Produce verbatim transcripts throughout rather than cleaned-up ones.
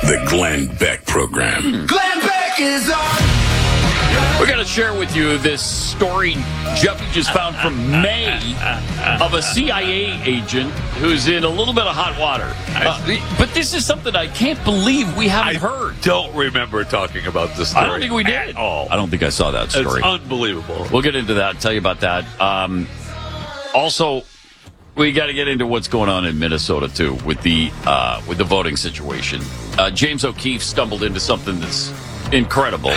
The Glenn Beck Program. Glenn Beck is on. We're going to share with you this story Jeffy just found from May of a C I A agent who's in a little bit of hot water. Uh, but this is something I can't believe we haven't I heard. Don't remember talking about this story. I don't think we did. At all. I don't think I saw that story. It's unbelievable. We'll get into that, tell you about that. Um, also, we got to get into what's going on in Minnesota, too, with the uh, with the voting situation. Uh, James O'Keefe stumbled into something that's incredible.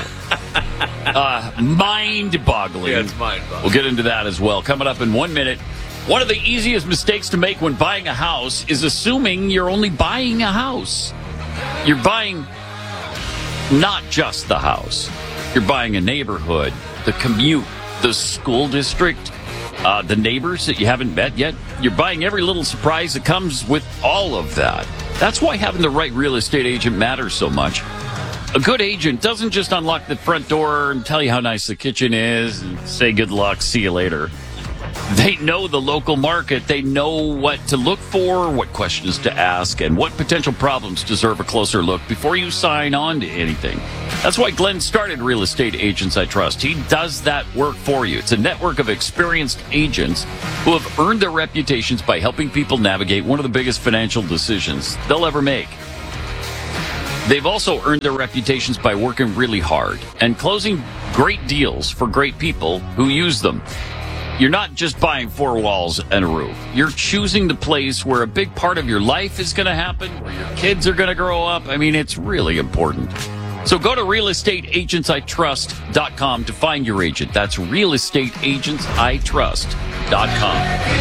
uh, mind-boggling. Yeah, it's mind-boggling. We'll get into that as well. Coming up in one minute. One of the easiest mistakes to make when buying a house is assuming you're only buying a house. You're buying not just the house. You're buying a neighborhood, the commute, the school district, uh, the neighbors that you haven't met yet. You're buying every little surprise that comes with all of that. That's why having the right real estate agent matters so much. A good agent doesn't just unlock the front door and tell you how nice the kitchen is and say good luck, see you later. They know the local market. They know what to look for, what questions to ask, and what potential problems deserve a closer look before you sign on to anything. That's why Glenn started Real Estate Agents I Trust. He does that work for you. It's a network of experienced agents who have earned their reputations by helping people navigate one of the biggest financial decisions they'll ever make. They've also earned their reputations by working really hard and closing great deals for great people who use them. You're not just buying four walls and a roof. You're choosing the place where a big part of your life is going to happen, where your kids are going to grow up. I mean, it's really important. So go to real estate agents I trust dot com to find your agent. That's real estate agents I trust dot com.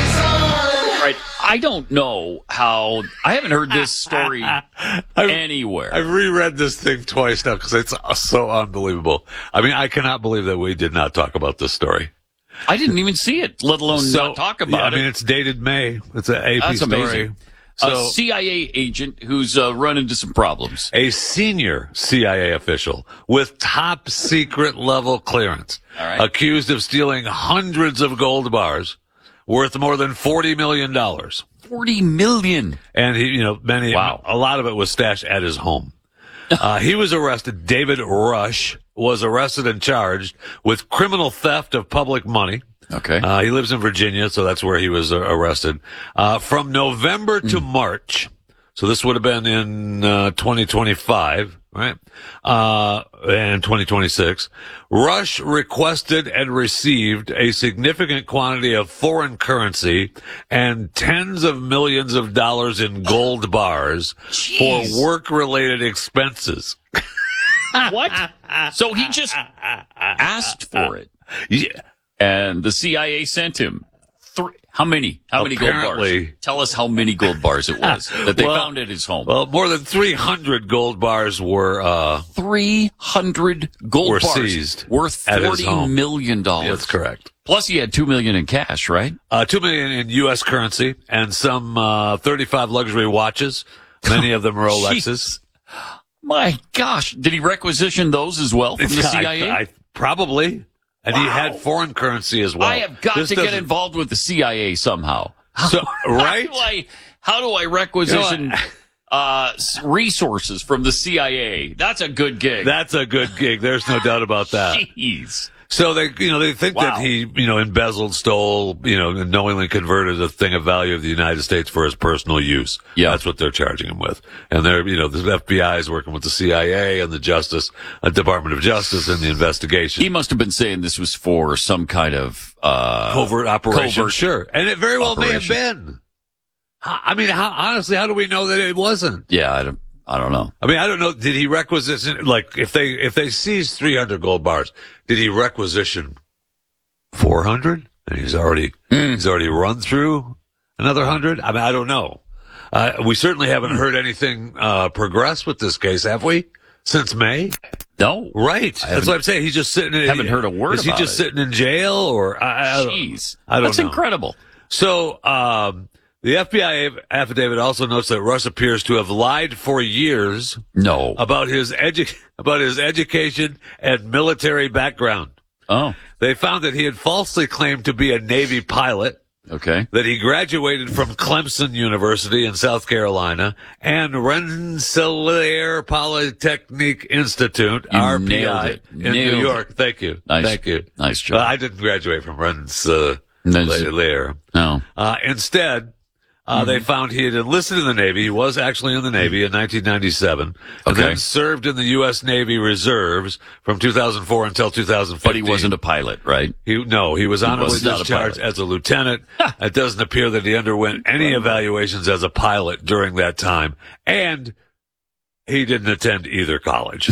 Right. I don't know how. I haven't heard this story anywhere. I've reread this thing twice now because it's so unbelievable. I mean, I cannot believe that we did not talk about this story. I didn't even see it, let alone so, not talk about yeah, it. I mean, it's dated May. It's an A P That's story. amazing. So, a C I A agent who's uh, run into some problems. A senior C I A official with top secret level clearance, All right. accused of stealing hundreds of gold bars worth more than forty million dollars. forty million dollars. And he, you know, many, wow. a lot of it was stashed at his home. Uh, he was arrested. David Rush was arrested and charged with criminal theft of public money. Okay. Uh, he lives in Virginia, so that's where he was uh, arrested. Uh, from November to mm. March. So this would have been in, uh, twenty twenty-five, right? Uh, and twenty twenty-six. Rush requested and received a significant quantity of foreign currency and tens of millions of dollars in gold bars Jeez. for work-related expenses. What? So he just asked for it. Yeah. And the C I A sent him three. How many? How many gold Apparently- bars? Tell us how many gold bars it was that they Well- found at his home. Well, more than three hundred gold bars were, uh, three hundred gold were bars seized worth at his forty home. million dollars. That's correct. Plus he had two million dollars in cash, right? Uh, two million in U S currency and some, uh, thirty-five luxury watches. Many of them Rolexes. My gosh. Did he requisition those as well from the C I A? I, I, probably. And Wow. he had foreign currency as well. I have got This to get doesn't- involved with the C I A somehow. So, right? How do I, how do I requisition You know uh, s- resources from the C I A? That's a good gig. That's a good gig. There's no doubt about that. Jeez. So they, you know, they think Wow. that he, you know, embezzled, stole, you know, and knowingly converted a thing of value of the United States for his personal use. Yeah. That's what they're charging him with. And they're, you know, the F B I is working with the C I A and the Justice, uh, Department of Justice in the investigation. He must have been saying this was for some kind of uh, Covert operation. covert Sure. And it very well may have operation. been. How- I mean, how, honestly, how do we know that it wasn't? Yeah, I don't, I don't know. I mean, I don't know. Did he requisition, like, if they, if they seized three hundred gold bars, did he requisition four hundred? And he's already, Mm. he's already run through another hundred? I mean, I don't know. Uh, we certainly haven't heard anything, uh, progress with this case, have we? Since May? No. Right. That's haven't- what I'm saying. He's just sitting in, haven't heard a word Is he about just it. sitting in jail or, I, I don't, Jeez. I don't That's know. incredible. So, um, the F B I affidavit also notes that Rush appears to have lied for years No. about his edu- about his education and military background. Oh. They found that he had falsely claimed to be a Navy pilot Okay. that he graduated from Clemson University in South Carolina and Rensselaer Polytechnic Institute, You R P nailed I, it. in Nailed New it. York. Thank you. Nice. Thank you. Nice job. Uh, I didn't graduate from Rensselaer. Nice. No. Uh, instead, uh, Mm-hmm. they found he had enlisted in the Navy. He was actually in the Navy in nineteen ninety-seven. And Okay. then served in the U S. Navy Reserves from two thousand four until two thousand fifteen. But he wasn't a pilot, right? He, no, he was honorably was not a discharged pilot. as a lieutenant. It doesn't appear that he underwent any evaluations as a pilot during that time. And he didn't attend either college.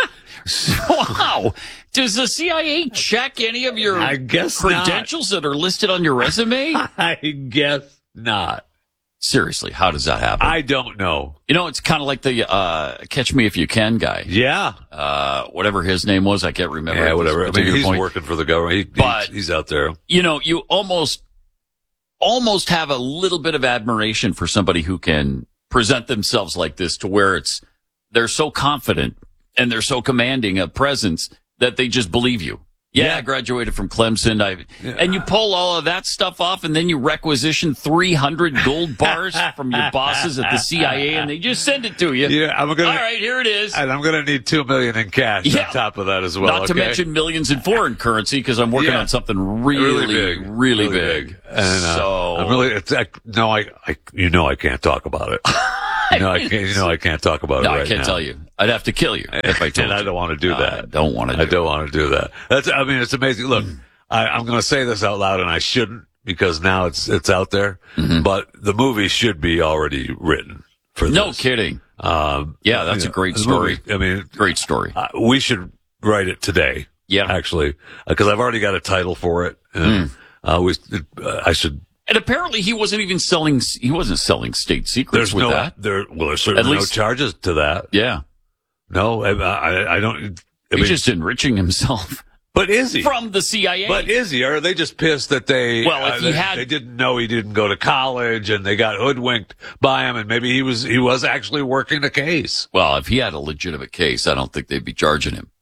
Wow. Does the C I A check any of your I guess credentials that are listed on your resume? I guess not. Seriously, how does that happen? I don't know. you know, it's kind of like the uh, Catch Me If You Can guy. Yeah. Uh, whatever his name was, I can't remember. Yeah, at this whatever. I mean, particular he's point. working for the government. He, But- he's, he's out there. You know, you almost, almost have a little bit of admiration for somebody who can present themselves like this to where it's, they're so confident and they're so commanding a presence that they just believe you. Yeah, Yeah. I graduated from Clemson. I, and you pull all of that stuff off and then you requisition three hundred gold bars from your bosses at the C I A and they just send it to you. Yeah, I'm gonna. All right, here it is. And I'm going to need two million in cash Yeah. on top of that as well. Not to okay? mention millions in foreign currency because I'm working Yeah. on something really, really, really big. big. And, uh, so I'm really, it's, I, no, I, I, you know, I can't talk about it. You know, I can't, you know, I can't talk about no, it right I can't now. tell you. I'd have to kill you if I told And I you. don't want to do I that. don't want to. I don't want to do that. That's, I mean, it's amazing. Look, I, I'm going to say this out loud and I shouldn't because now it's, it's out there, Mm-hmm. but the movie should be already written for No this. kidding. Um, Yeah, that's you a know, great the story. movie, I mean, Great story. uh, we should write it today. Yeah. Actually, because I've already got a title for it. And, uh, we, uh, I should. And apparently he wasn't even selling. He wasn't selling state secrets There's with no. that. There. Well, there's certainly At no least- charges to that. Yeah, No, I, I, I don't. I he's mean, just enriching himself but is he? from the C I A. But is he? Or are they just pissed that they? Well, if uh, he they, had- they didn't know he didn't go to college, and they got hoodwinked by him, and maybe he was he was actually working a case. well, if he had a legitimate case, I don't think they'd be charging him.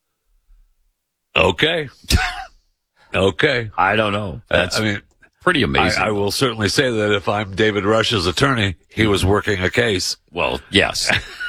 Okay. Okay. I don't know. That's I mean, pretty I, amazing. I will certainly say that if I'm David Rush's attorney, he was working a case. well, yes.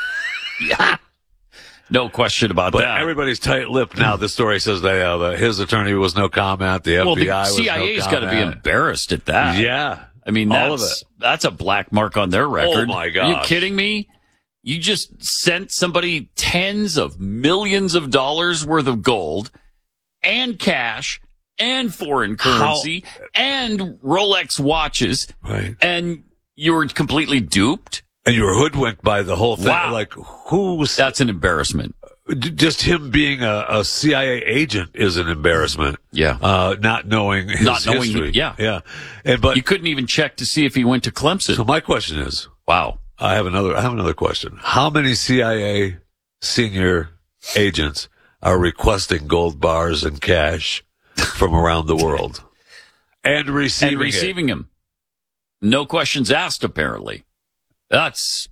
Yeah. No question about But that. everybody's tight-lipped now. This story says that, uh, that his attorney was no comment. The F well, B the I was C I A's no got to be comment. embarrassed at that. Yeah. I mean, all that's, of it. that's a black mark on their record. Oh, my Are you gosh. kidding me? You just sent somebody tens of millions of dollars worth of gold and cash and foreign currency and Rolex watches, Right. and you were completely duped? And you were hoodwinked by the whole thing. Wow. Like, who's That's an embarrassment. j- just him being a, a C I A agent is an embarrassment. Yeah. Uh, not knowing his Not knowing- history. yeah. Yeah. And, but, You couldn't even check to see if he went to Clemson. so my question is, Wow. I have another, I have another question. How many C I A senior agents are requesting gold bars and cash from around the world and receiving, And receiving him. No questions asked, apparently. That's,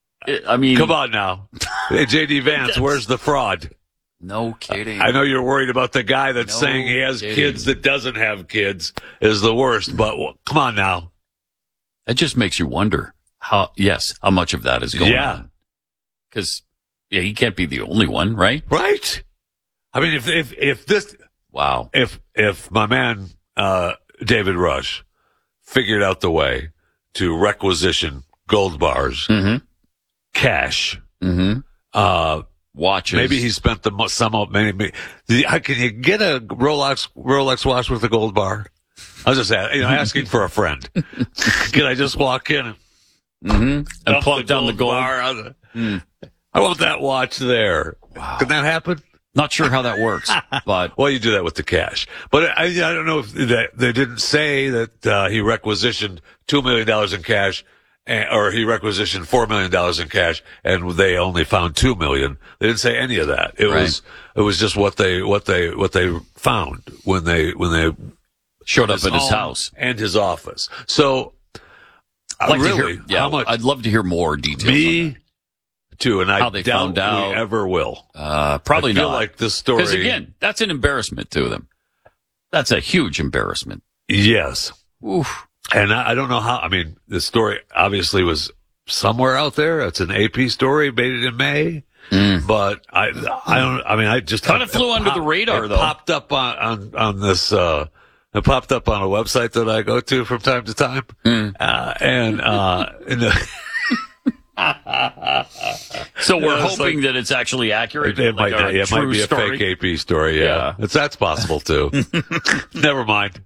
I mean. it? Come on now. Hey, J D Vance, where's the fraud? No kidding. I know you're worried about the guy that's No saying he has kidding. kids that doesn't have kids is the worst, but well, come on now. It just makes you wonder how, yes, how much of that is going Yeah. on. Because, yeah, he can't be the only one, right? Right? I mean, if, if, if this, Wow. if, if my man, uh, David Rush figured out the way to requisition gold bars, Mm-hmm. cash, Mm-hmm. uh, Watches. maybe he spent the mo- some of maybe, maybe the- can you get a Rolex Rolex watch with a gold bar? I was just a- you know asking for a friend. Can I just walk in and, Mm-hmm. And dump plug down the gold. bar on the- I want that watch there. Can that happen? Not sure how that works, but Well, you do that with the cash, but I, I don't know if that they didn't say that uh, he requisitioned two million dollars in cash, and, or he requisitioned four million dollars in cash, and they only found two million. They didn't say any of that. It Right. was it was just what they what they what they found when they when they showed up at his home house. and his office. So, I'd like to really, hear, yeah, how much? I'd love to hear more details. on that. Me too, and I How they doubt found out. we ever will. Uh, probably I feel not. like this story. Because again, that's an embarrassment to them. That's a huge embarrassment. Yes. Oof. And I, I don't know how, I mean, the story obviously was somewhere out there. It's an A P story, made it in May. Mm. But I, I don't, I mean, I just kind of flew under pop, the radar, it though. Popped up on, on, on this, uh, it popped up on a website that I go to from time to time. Mm. Uh, and, uh, in the, so we're yeah, hoping like, that it's actually accurate. It, it like might, yeah, it might be story. a fake A P story. Yeah, yeah. It's, that's possible too. Never mind.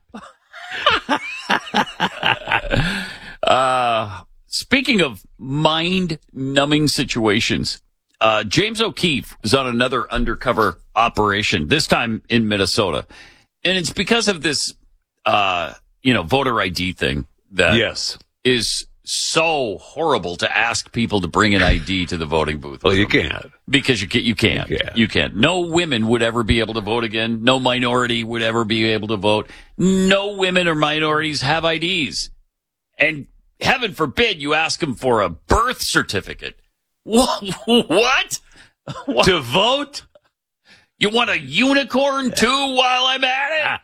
uh, speaking of mind-numbing situations, uh, James O'Keefe is on another undercover operation, this time in Minnesota. And it's because of this, uh, you know, voter I D thing that yes. is so horrible to ask people to bring an I D to the voting booth. Well, you can't. Because you can't. You can't. You can't. You can't. No women would ever be able to vote again. No minority would ever be able to vote. No women or minorities have I Ds. And heaven forbid you ask them for a birth certificate. What? What? What? To vote? You want a unicorn too while I'm at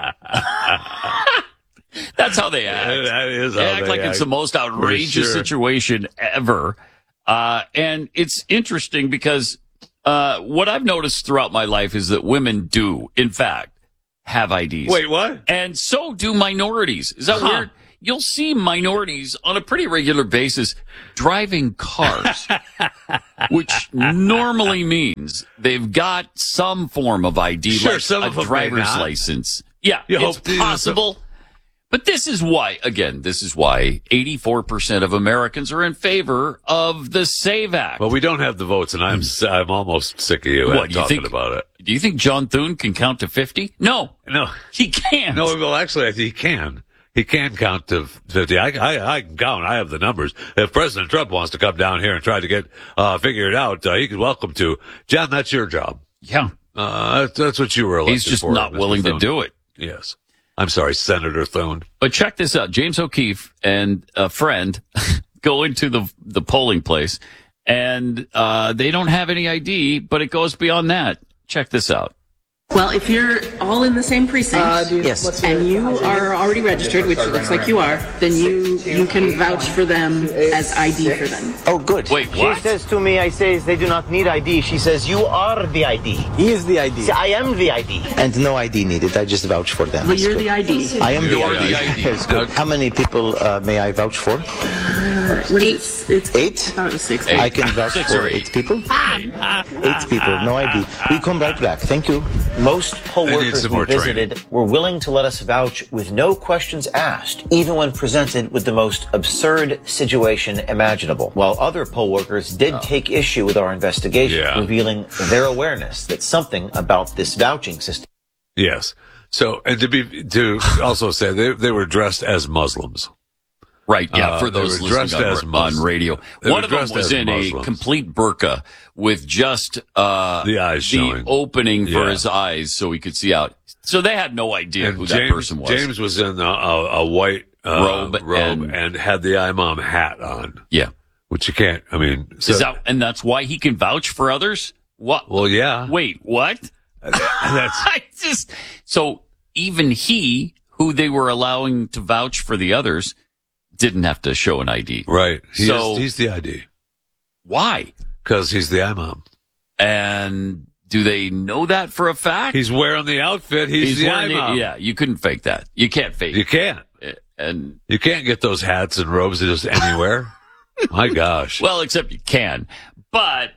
it? That's how they act. That is how they act they like act. It's the most outrageous sure. situation ever. Uh, and it's interesting because uh, what I've noticed throughout my life is that women do, in fact, have I Ds. Wait, what? And so do minorities. Is that huh. weird? You'll see minorities on a pretty regular basis driving cars, which normally means they've got some form of I D, sure, like some a of them driver's may not. license. Yeah, You it's hope to- possible. But this is why, again, this is why eighty-four percent of Americans are in favor of the SAVE Act. Well, we don't have the votes, and I'm I'm almost sick of you What, do you talking think- about it. Do you think John Thune can count to fifty? No, No, he can't. no. Well, actually, I think he can. He can count to fifty. I, I, I can count. I have the numbers. If President Trump wants to come down here and try to get uh, figure it out, uh, he is welcome to. John, that's your job. Yeah, Uh, that's, that's what you were elected he's just for, not Mister willing Thune. to do it. Yes. I'm sorry, Senator Thune. But check this out. James O'Keefe and a friend go into the the polling place, and uh, they don't have any I D, but it goes beyond that. Check this out. Well, if you're all in the same precinct, Uh, do you- yes, what's your- and you are already registered, which it looks like you are, then you you can vouch for them as I D for them. Oh, good. Wait, She what? says to me, I says they do not need I D. She says, you are the I D. He is the I D. See, I am the I D. And no I D needed. I just vouch for them. Well, It's you're good. the I D. I am the You're I D. the I D. It's good. How many people uh, may I vouch for? It's, it's Eight? about a six. Eight. I can vouch Six for or eight. eight people. Eight people, no I D. We come right back. Thank you. Most poll They need workers some we more visited training. were willing to let us vouch with no questions asked, even when presented with the most absurd situation imaginable. While other poll workers did take issue with our investigation, Yeah. revealing their awareness that something about this vouching system. Yes. So, and to be to also say they they were dressed as Muslims. Right, yeah, Uh, for they those were listening dressed on, as on Muslims. radio. They One were of them dressed was as in Muslims. a complete burqa with just uh, The eyes showing. opening for Yeah. his eyes so he could see out. So they had no idea And who James, that person was. James was in a, a, a white uh, Robe robe and- and, had the imam hat on, Yeah. which you can't. I mean, so, Is that, and that's why he can vouch for others? What? well, yeah. Wait, what? That's I just, so even he, who they were allowing to vouch for the others, didn't have to show an I D. right. He So- is, he's the I D Why? because he's the imam. And do they know that for a fact? He's wearing the outfit. He's, the wearing it- imam. Yeah, you couldn't fake that. You can't fake You it. can't. And, You can't get those hats and robes just anywhere. My gosh. well, except you can. But,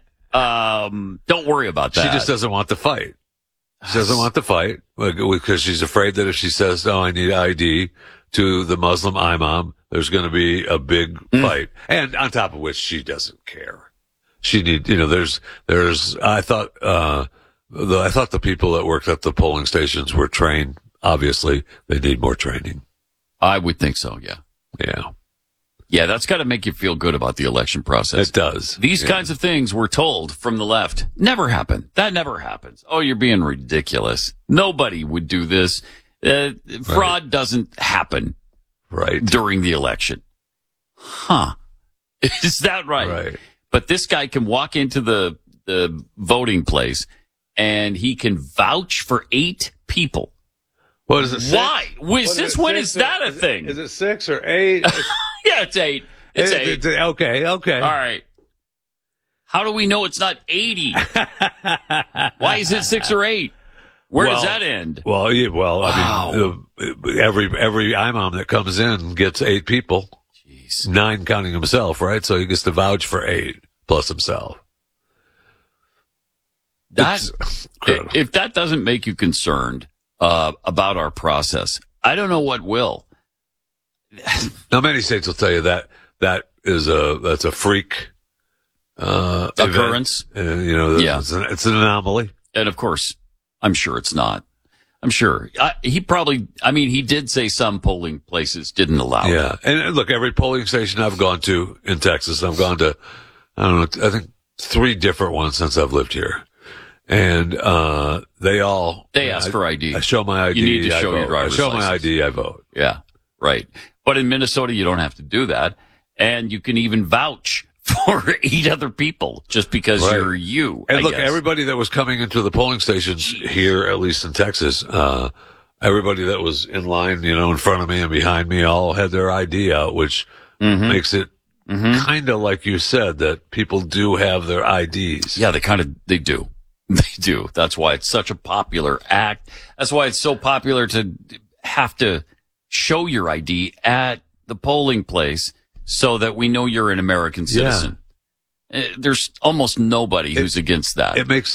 um, don't worry about that. She just doesn't want to fight. She doesn't want to fight because she's afraid that if she says, "No, I need I D" to the Muslim imam, there's going to be a big Mm. fight. And on top of which, she doesn't care. She need, you know, there's, there's. I thought, uh, the, I thought the people that worked at the polling stations were trained. Obviously, they need more training. I would think so, yeah. Yeah, Yeah, that's got to make you feel good about the election process. it does. These Yeah. kinds of things we're told from the left never happen. That never happens. Oh, you're being ridiculous. Nobody would do this. Uh, fraud doesn't happen Right. during the election. Huh. Is that right? Right. But this guy can walk into the, the voting place and he can vouch for eight people. What is it? Six? Why? Well, What since it, when six is or- that a is it- thing? Is it six or eight? Yeah, it's eight. It's It- eight. it's- okay, okay. All right. How do we know it's not eighty? Why is it six or eight? Where Well, does that end? Well, yeah, well, Wow. I mean, uh, every every imam that comes in gets eight people, Jeez. nine counting himself, right? So he gets to vouch for eight plus himself. That, It's incredible. if that doesn't make you concerned uh, about our process, I don't know what will. Now, many states will tell you that that is a that's a freak uh, event. Occurrence. Uh, you know, Yeah. it's, an, it's an anomaly. And of course, I'm sure it's not. I'm sure. I, he probably, I mean, he did say some polling places didn't allow it. Yeah, and look, every polling station I've gone to in Texas, I've gone to, I don't know, I think three different ones since I've lived here, and uh, they all They ask I, for I D. I show my I D. You need to I show your vote. driver's I show license. my I D. I vote. Yeah, right. But in Minnesota, you don't have to do that. And you can even vouch for eight other people just because Right. you're you. And I look, guess. everybody that was coming into the polling stations here, at least in Texas, uh, everybody that was in line, you know, in front of me and behind me, all had their I D out, which Mhm. makes it Mhm. kind of like you said that people do have their I Ds. Yeah, they kind of, they do. They do. That's why it's such a popular act. That's why it's so popular to have to show your I D at the polling place so that we know you're an American citizen. Uh, There's almost nobody who's against that. It makes